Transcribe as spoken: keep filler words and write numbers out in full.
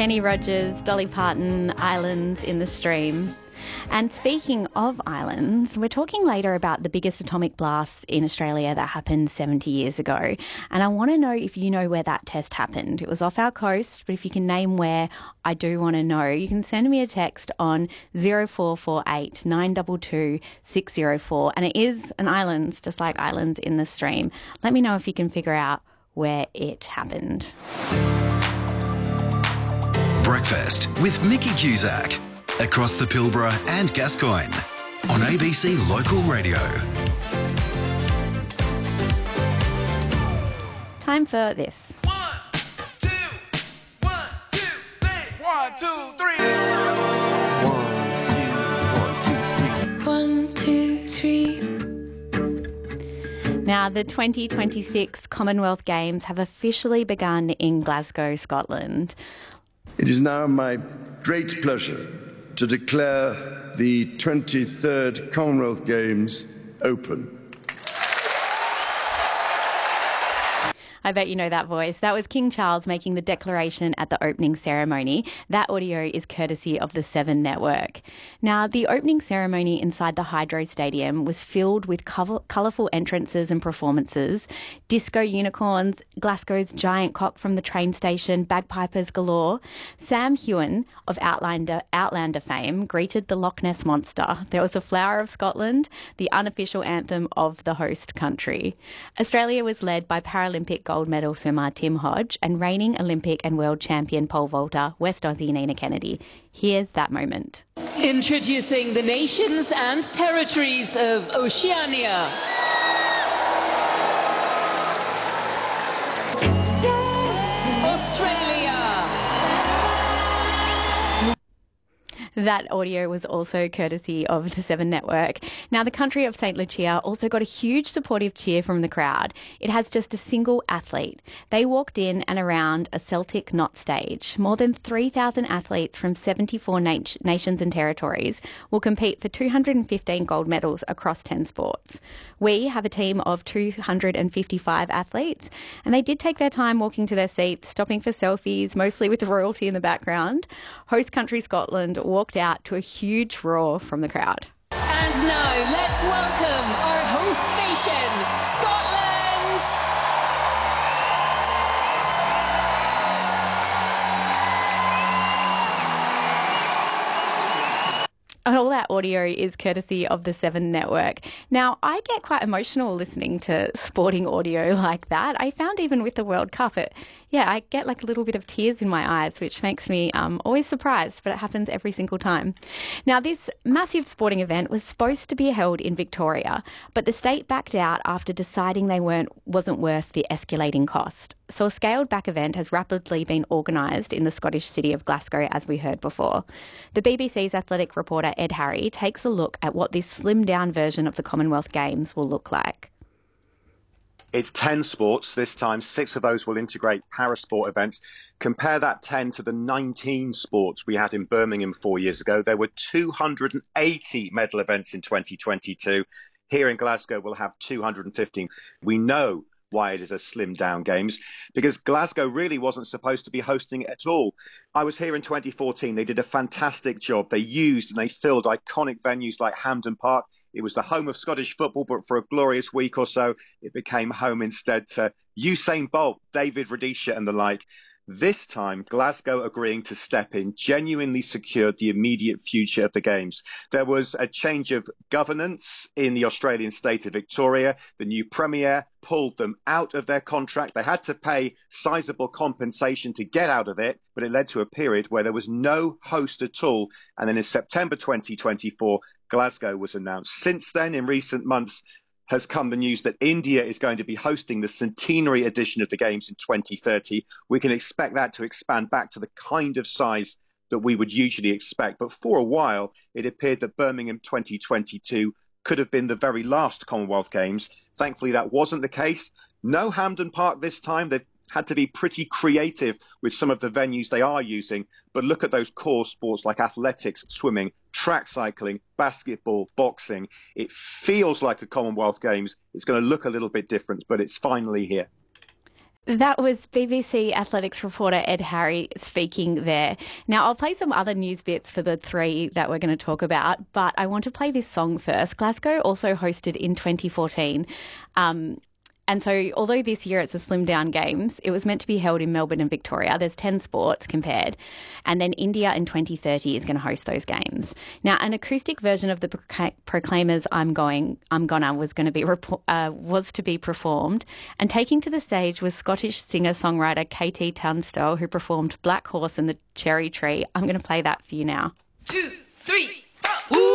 Kenny Rogers, Dolly Parton, Islands in the Stream. And speaking of islands, we're talking later about the biggest atomic blast in Australia that happened seventy years ago. And I want to know if you know where that test happened. It was off our coast, but if you can name where, I do want to know. You can send me a text on zero four four eight nine two two six zero four. And it is an island, just like Islands in the Stream. Let me know if you can figure out where it happened. Breakfast with Mickey Cusack. Across the Pilbara and Gascoyne on A B C Local Radio. Time for this. One, two, one, two, three. One, two, three. One, two, three. Now, the twenty twenty-six Commonwealth Games have officially begun in Glasgow, Scotland. It is now my great pleasure to declare the twenty-third Commonwealth Games open. I bet you know that voice. That was King Charles making the declaration at the opening ceremony. That audio is courtesy of the Seven Network. Now, the opening ceremony inside the Hydro Stadium was filled with colourful entrances and performances, disco unicorns, Glasgow's giant cock from the train station, bagpipers galore. Sam Heughan of Outlander, Outlander fame greeted the Loch Ness Monster. There was the Flower of Scotland, the unofficial anthem of the host country. Australia was led by Paralympic gold medal swimmer Tim Hodge and reigning Olympic and world champion pole vaulter West Aussie Nina Kennedy. Here's that moment. Introducing the nations and territories of Oceania. Australia. That audio was also courtesy of the Seven Network. Now, the country of Saint Lucia also got a huge supportive cheer from the crowd. It has just a single athlete. They walked in and around a Celtic knot stage. More than three thousand athletes from seventy-four nat- nations and territories will compete for two hundred fifteen gold medals across ten sports. We have a team of two hundred fifty-five athletes, and they did take their time walking to their seats, stopping for selfies, mostly with the royalty in the background. Host country Scotland walked out to a huge roar from the crowd. And now let's welcome our host nation, Scotland! All that audio is courtesy of the Seven Network. Now, I get quite emotional listening to sporting audio like that. I found even with the World Cup, it, yeah, I get like a little bit of tears in my eyes, which makes me um, always surprised, but it happens every single time. Now, this massive sporting event was supposed to be held in Victoria, but the state backed out after deciding they weren't wasn't worth the escalating cost. So a scaled-back event has rapidly been organised in the Scottish city of Glasgow, as we heard before. The B B C's athletic reporter Ed Harry takes a look at what this slimmed-down version of the Commonwealth Games will look like. It's ten sports. This time, six of those will integrate parasport events. Compare that ten to the nineteen sports we had in Birmingham four years ago. There were two hundred eighty medal events in twenty twenty-two. Here in Glasgow, we'll have two hundred fifteen. We know why it is a slimmed down games, because Glasgow really wasn't supposed to be hosting it at all. I was here in twenty fourteen. They did a fantastic job. They used and they filled iconic venues like Hampden Park. It was the home of Scottish football, but for a glorious week or so, it became home instead to Usain Bolt, David Rudisha and the like. This time, Glasgow agreeing to step in genuinely secured the immediate future of the Games. There was a change of governance in the Australian state of Victoria. The new Premier pulled them out of their contract. They had to pay sizable compensation to get out of it, but it led to a period where there was no host at all. And then in September twenty twenty-four, Glasgow was announced. Since then, in recent months, has come the news that India is going to be hosting the centenary edition of the Games in twenty thirty. We can expect that to expand back to the kind of size that we would usually expect. But for a while, it appeared that Birmingham twenty twenty-two could have been the very last Commonwealth Games. Thankfully, that wasn't the case. No Hampden Park this time. They've had to be pretty creative with some of the venues they are using. But look at those core sports like athletics, swimming, track cycling, basketball, boxing. It feels like a Commonwealth Games. It's going to look a little bit different, but it's finally here. That was B B C Athletics reporter Ed Harry speaking there. Now, I'll play some other news bits for the three that we're going to talk about, but I want to play this song first. Glasgow also hosted in twenty fourteen. Um, and so although this year it's a slimmed down games, it was meant to be held in Melbourne and Victoria. There's ten sports compared. And then India in twenty thirty is going to host those games. Now, an acoustic version of the Procla- Proclaimers' I'm Going, I'm Gonna was going to be rep- uh, was to be performed. And taking to the stage was Scottish singer-songwriter K T Tunstall, who performed Black Horse and the Cherry Tree. I'm going to play that for you now. Two, three.